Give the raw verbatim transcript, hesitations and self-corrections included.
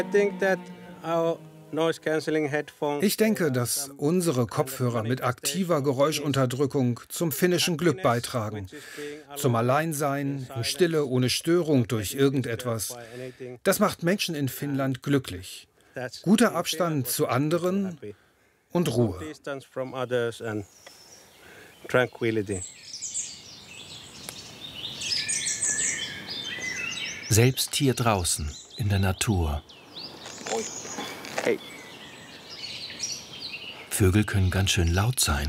Ich denke, dass unsere Kopfhörer mit aktiver Geräuschunterdrückung zum finnischen Glück beitragen. Zum Alleinsein, in Stille, ohne Störung durch irgendetwas. Das macht Menschen in Finnland glücklich. Guter Abstand zu anderen und Ruhe. Selbst hier draußen, in der Natur. Vögel können ganz schön laut sein.